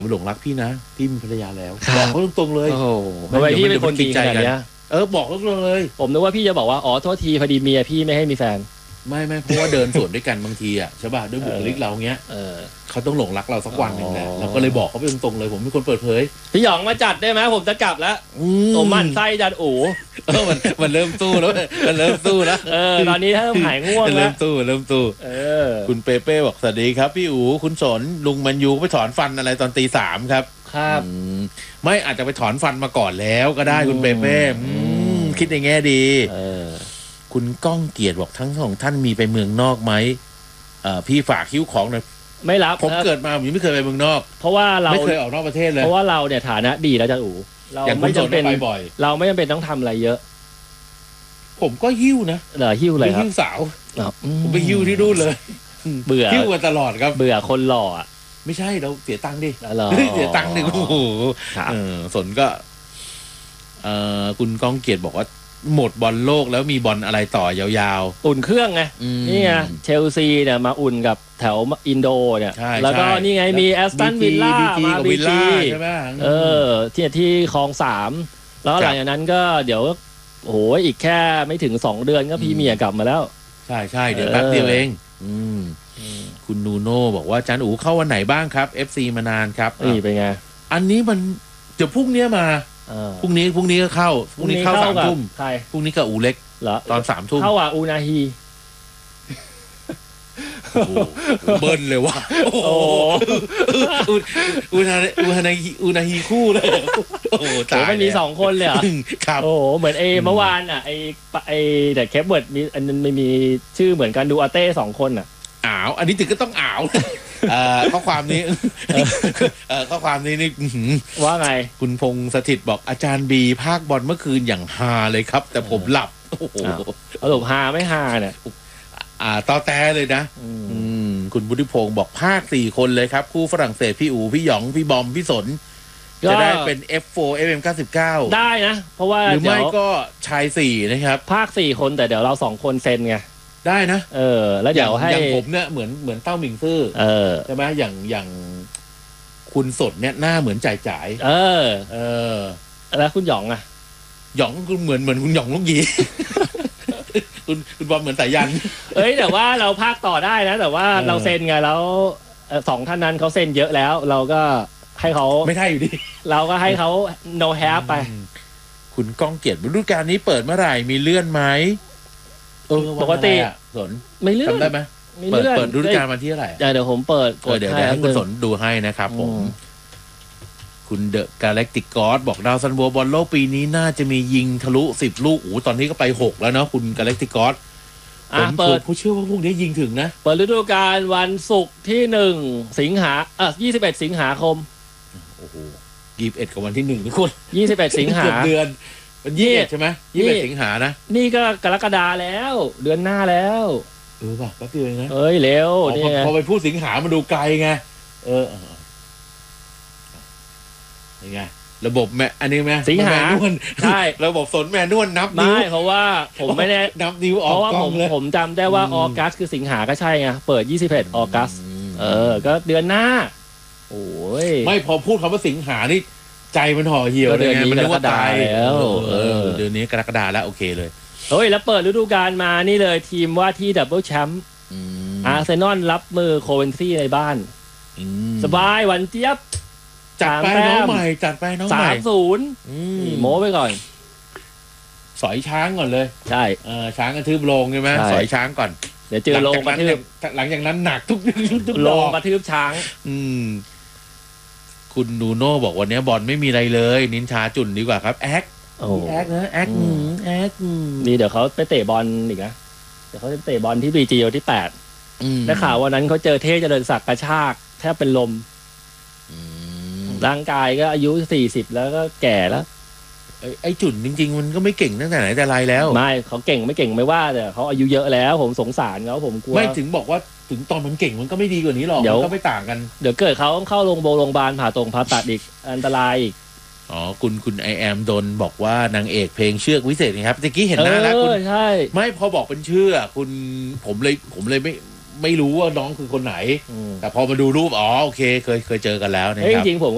หลงรักพี่นะพี่มีภรรยาแล้วบอกเขาตรงๆเลยโอ้โหทำไมพี่เป็นคนดีขนาดนี้บอกเขาเลยผมนึกว่าพี่จะบอกว่าอ๋อโทษทีพอดีเมียพี่ไม่ให้มีแฟนไม่เพราะว่าเดินสวนด้วยกันบางทีอ่ะใช่ป่ะด้วยบุคลิกเราเงี้ยเขาต้องหลงรักเราสักวันหนึ่งแหละเราก็เลยบอกเขาไปตรงๆเลยผมเป็นคนเปิดเผยพี่หยองมาจัดได้ไหมผมจะกลับแล้วผมมันไส้จัดอู๋มันเริ่มสู้แล้วมันเริ่มสู้แล้วตอนนี้ถ้าหายง่วงแล้วเริ่มสู้คุณเปเป้บอกสวัสดีครับพี่อู๋คุณสนลุงมันยูไปถอนฟันอะไรตอนตี 3ครับไม่อาจจะไปถอนฟันมาก่อนแล้วก็ได้คุณเปเป้คิดในแง่ดีคุณก้องเกียรติบอกทั้งสองท่านมีไปเมืองนอกไหมพี่ฝากคิ้วของหน่อยไม่รับผมเกิดมาผมยังไม่เคยไปเมืองนอกเพราะว่าเราไม่เคยออกนอกประเทศเลยเพราะว่าเราเนี่ยฐานะดีแล้วจันอู๋เราไม่จำเป็นเราไม่จำเป็นต้องทำอะไรเยอะผมก็หิ้วนะหิ้วอะไรครับหิ้วสาวผมไปหิ้วที่นู่นเลยเบื่อหิ้วมาตลอดครับเบื่อคนหล่อไม่ใช่เราเสียตังค์ดิเสียตังค์ดิโอ้โหสนก็คุณก้องเกียรติบอกว่าหมดบอลโลกแล้วมีบอลอะไรต่อยาวๆอุ่นเครื่องไงนี่ไงเชลซีเนี่ยมาอุ่นกับแถวอินโดเนี่ยแล้วก็นี่ไงมีแอสตันวิลล่ามาบีจีใช่ไหมที่คลอง3แล้วหลังจากนั้นก็เดี๋ยวโอ้โหอีกแค่ไม่ถึง2 เดือนก็พรีเมียร์กลับมาแล้วใช่เดี๋ยวแป๊บเดียวเองคุณนูโน่บอกว่าจันอู๋เข้าวันไหนบ้างครับ FC มานานครับนี่เป็นไงอันนี้มันเดี๋ยวพรุ่งนี้มาพรุ่งนี้ก็เข้าพรุ่งนี้เข้า3 ทุ่มพรุ่งนี้กับอูเล็กตอน3 ทุ่มเข้าอ่ะอูนาฮีเบิ้ลเลยว่ะอูนาฮีคู่เลยโอ้ตายมันมี2 คนเลยอ่ะโอ้เหมือนเมื่อวานอ่ะแต่แคปเวิร์ดมีอันนึงไม่มีชื่อเหมือนกันดูอาเต้2 คนอ่ะอันนี้ถึงก็ต้องข้อความนี้ข้อความนี้นี่ว่าไงคุณพงษ์สถิตบอกอาจารย์บีภาคบอลเมื่อคืนอย่างฮาเลยครับแต่ผมหลับโอ้โหสรุปฮาไม่ฮาเนี่ยต่อแต่เลยนะคุณบุธิพงศ์บอกภาค4 คนเลยครับคู่ฝรั่งเศสพี่อู๋พี่หยองพี่บอมพี่สนจะได้เป็น F4 FM99 ได้นะเพราะว่าหรือไม่ก็ชาย4นะครับภาค4 คนแต่เดี๋ยวเรา2 คนเซ็นไงได้นะแล้วเดี๋ยวให้อย่างผมเนี่ยเหมือนเต้าหมิงซื่อใช่ไหมอย่างคุณสดเนี่ยหน้าเหมือนจ่ายแล้วคุณหยองหยองคุณเหมือนคุณหยองลูกหยีคุณบอลเหมือนสายยันแต่ว่าเราภาคต่อได้นะแต่ว่าเราเซ็นไงแล้ว2 ท่านนั้นเขาเซ็นเยอะแล้วเราก็ให้เขาไม่ได้อยู่ดีเราก็ให้เขา no have ไปคุณก้องเกียรติฤดูกาลนี้เปิดเมื่อไหร่มีเลื่อนไหมปกติสนไม่เลื่อนจำได้ไหมเปิดฤดูกาลมาที่เท่าไหร่เดี๋ยวผมเปิดเดี๋ยวให้คุณสนดูให้นะครับผมคุณเดอะกาแล็กติกกอสบอกดาวซันโวบอลโลกปีนี้น่าจะมียิงทะลุ10 ลูกตอนนี้ก็ไป6แล้วเนาะคุณกาแล็กติกกอสผมผู้เชื่อว่าพวกนี้ยิงถึงนะเปิดฤดูกาลวันศุกร์ที่1 สิงหา21 สิงหาคมโอ้โห21กับวันที่1ทุกคน 21 สิงหาเดือนมัน21ใช่ไหม21 สิงหานะนี่ก็กรกฎาแล้วเดือนหน้าแล้วป่ะแป๊บเดียวนะเร็วพอไปพูดสิงหามาดูไกลไงยังไงระบบอันนี้ไหมสิงหาใช่ระบบสนแมนนวลนับนิ้วไม่เพราะว่าผมไม่ได้นับนิ้วออกกล้องเลยผมจำได้ว่าออกัสคือสิงหาก็ใช่ไงเปิด21 ออกัสก็เดือนหน้าโอ้ยไม่พอพูดคำว่าสิงหานี่ใจมันห่อเหี่ยวเลยไงมันนึกว่าตายแล้วเดือนนี้กรกฎาแล้วโอเคเลยแล้วเปิดฤดูกาลมานี่เลยทีมว่าที่ดับเบิลแชมป์อาร์เซนอลรับมือโคเวนทรีในบ้านสบายหวานเจี๊ยบจัดไปน้องใหม่ 3-0โม้ไปก่อนสอยช้างก่อนเลยใช่ช้างกระทืบโลงใช่ไหมสอยช้างก่อนเดี๋ยวเจอโลงกระทืบหลังจากนั้นหนักทุกโลงกระทืบช้างคุณนูโน่บอกวันนี้บอลไม่มีอะไรเลยนินชาจุ่นดีกว่าครับแอคนะแอคนี่เดี๋ยวเขาไปเตะบอลอีกนะเดี๋ยวเขาจะเตะบอลที่บีจีวันที่8ได้ข่าววันนั้นเขาเจอเทพเจริญศักดิ์กระชากแทบเป็นลมร่างกายก็อายุ40แล้วก็แก่แล้วไอ้จุ่นจริงๆมันก็ไม่เก่งตั้งแต่ไหนแต่ไรแล้วไม่เขาเก่งไม่เก่งไม่ว่าแต่เขาอายุเยอะแล้วผมสงสารเขาผมกลัวไม่ถึงบอกว่าถึงตอนมันเก่งมันก็ไม่ดีกว่านี้หรอกมันก็ไม่ต่างกันเดี๋ยวเกิดเขาเข้าโรงพยาบาลผ่าตัดอีกอันตรายอีกคุณไอแอมดนบอกว่านางเอกเพลงเชือกวิเศษนะครับเมื่อกี้เห็นหน้าแล้วคุณใช่ไม่พอบอกเป็นชื่อคุณผมเลยไม่รู้ว่าน้องคือคนไหนแต่พอมาดูรูปโอเคเคยเจอกันแล้วนะครับจริงๆผม